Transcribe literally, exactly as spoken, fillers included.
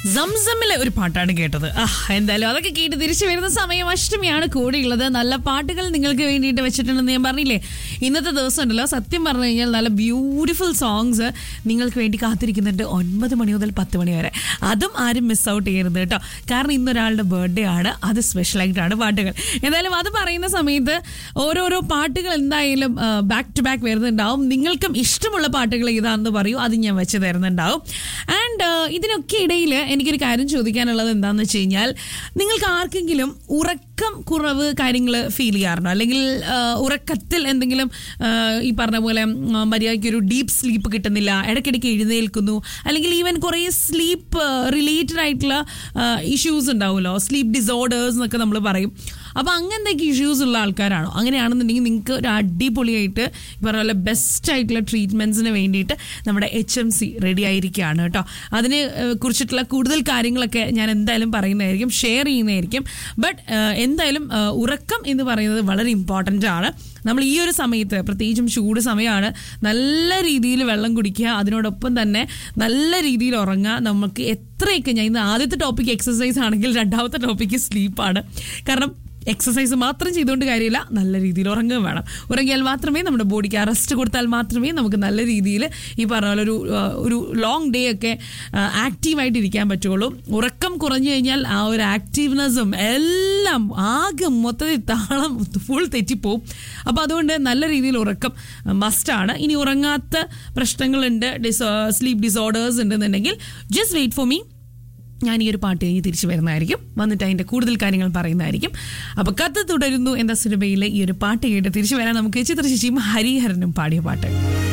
സംസമിലെ ഒരു പാട്ടാണ് കേട്ടത്. ആ എന്തായാലും അതൊക്കെ കേട്ട് തിരിച്ചു വരുന്ന സമയം അഷ്ടമിയാണ് കൂടെയുള്ളത്. നല്ല പാട്ടുകൾ നിങ്ങൾക്ക് വേണ്ടിയിട്ട് വെച്ചിട്ടുണ്ടെന്ന് ഞാൻ പറഞ്ഞില്ലേ. ഇന്നത്തെ ദിവസം ഉണ്ടല്ലോ, സത്യം പറഞ്ഞു കഴിഞ്ഞാൽ നല്ല ബ്യൂട്ടിഫുൾ സോങ്സ് നിങ്ങൾക്ക് വേണ്ടി കാത്തിരിക്കുന്നുണ്ട് ഒൻപത് മണി മുതൽ പത്ത് മണി വരെ. അതും ആരും മിസ് ഔട്ട് ചെയ്യരുത് കേട്ടോ. കാരണം ഇന്നൊരാളുടെ ബർത്ത്ഡേ ആണ്, അത് സ്പെഷ്യലായിട്ടാണ് പാട്ടുകൾ. എന്തായാലും അത് പറയുന്ന സമയത്ത് ഓരോരോ പാട്ടുകൾ എന്തായാലും ബാക്ക് ടു ബാക്ക് വരുന്നുണ്ടാവും. നിങ്ങൾക്കും ഇഷ്ടമുള്ള പാട്ടുകൾ ഏതാണെന്ന് പറയൂ, അത് ഞാൻ വെച്ച് തരുന്നുണ്ടാവും. ആൻഡ് ഇതിനൊക്കെ ഇടയിൽ എനിക്കൊരു കാര്യം ചോദിക്കാനുള്ളത് എന്താണെന്ന് വെച്ച് കഴിഞ്ഞാൽ, നിങ്ങൾക്ക് ആർക്കെങ്കിലും ഉറക്കം കുറവ് കാര്യങ്ങൾ ഫീൽ ചെയ്യാറുണ്ടോ? അല്ലെങ്കിൽ ഉറക്കത്തിൽ എന്തെങ്കിലും ഈ പറഞ്ഞ പോലെ മര്യാദയ്ക്ക് ഒരു ഡീപ്പ് സ്ലീപ്പ് കിട്ടുന്നില്ല, ഇടയ്ക്കിടയ്ക്ക് എഴുന്നേൽക്കുന്നു, അല്ലെങ്കിൽ ഈവൻ കുറേ സ്ലീപ്പ് റിലേറ്റഡ് ആയിട്ടുള്ള ഇഷ്യൂസ് ഉണ്ടാവുമല്ലോ, സ്ലീപ്പ് ഡിസോർഡേഴ്സ് എന്നൊക്കെ നമ്മൾ പറയും. അപ്പോൾ അങ്ങനത്തെ ഇഷ്യൂസ് ഉള്ള ആൾക്കാരാണോ? അങ്ങനെയാണെന്നുണ്ടെങ്കിൽ നിങ്ങൾക്ക് ഒരു അടിപൊളിയായിട്ട് ഈ പറഞ്ഞ പോലെ ബെസ്റ്റ് ആയിട്ടുള്ള ട്രീറ്റ്മെൻറ്റ്സിന് വേണ്ടിയിട്ട് നമ്മുടെ എച്ച് എം സി റെഡി ആയിരിക്കുകയാണ് കേട്ടോ. അതിനെ കുറിച്ചിട്ടുള്ള കൂടുതൽ കാര്യങ്ങളൊക്കെ ഞാൻ എന്തായാലും പറയുന്നതായിരിക്കും, ഷെയർ ചെയ്യുന്നതായിരിക്കും. ബട്ട് എന്തായാലും ഉറക്കം എന്ന് പറയുന്നത് വളരെ ഇമ്പോർട്ടൻ്റ് ആണ്. നമ്മൾ ഈ ഒരു സമയത്ത്, പ്രത്യേകിച്ചും ചൂട് സമയമാണ്, നല്ല രീതിയിൽ വെള്ളം കുടിക്കുക, അതിനോടൊപ്പം തന്നെ നല്ല രീതിയിൽ ഉറങ്ങുക. നമുക്ക് എത്രയൊക്കെ, ഞാൻ ഇന്ന് ആദ്യത്തെ ടോപ്പിക്ക് എക്സസൈസ് ആണെങ്കിൽ രണ്ടാമത്തെ ടോപ്പിക്ക് സ്ലീപ്പാണ്. കാരണം എക്സസൈസ് മാത്രം ചെയ്തുകൊണ്ട് കാര്യമില്ല, നല്ല രീതിയിൽ ഉറങ്ങുകയും വേണം. ഉറങ്ങിയാൽ മാത്രമേ നമ്മുടെ ബോഡിക്ക് ആ റെസ്റ്റ് കൊടുത്താൽ മാത്രമേ നമുക്ക് നല്ല രീതിയിൽ ഈ പറഞ്ഞ പോലെ ഒരു ഒരു ലോങ് ഡേ ഒക്കെ ആക്റ്റീവായിട്ട് ഇരിക്കാൻ പറ്റുള്ളൂ. ഉറക്കം കുറഞ്ഞു കഴിഞ്ഞാൽ ആ ഒരു ആക്റ്റീവ്നെസ്സും എല്ലാം ആകെ മൊത്തത്തിൽ താളം ഫുൾ തെറ്റിപ്പോവും. അപ്പോൾ അതുകൊണ്ട് നല്ല രീതിയിൽ ഉറക്കം മസ്റ്റാണ്. ഇനി ഉറങ്ങാത്ത പ്രശ്നങ്ങളുണ്ട്, ഡിസോ സ്ലീപ്പ് ഡിസോർഡേഴ്സ് ഉണ്ടെന്നുണ്ടെങ്കിൽ ജസ്റ്റ് വെയിറ്റ് ഫോർ മീ. ഞാൻ ഈ ഒരു പാട്ട് കഴിഞ്ഞ് തിരിച്ചു വരുന്നതായിരിക്കും, വന്നിട്ട് അതിൻ്റെ കൂടുതൽ കാര്യങ്ങൾ പറയുന്നതായിരിക്കും. അപ്പോൾ കത്ത് തുടരുന്നു എന്ന സിനിമയിലെ ഈ ഒരു പാട്ട് കേട്ട് തിരിച്ചു വരാൻ നമുക്ക് ചിത്രശേഷിയും ഹരിഹരനും പാടിയ പാട്ട്.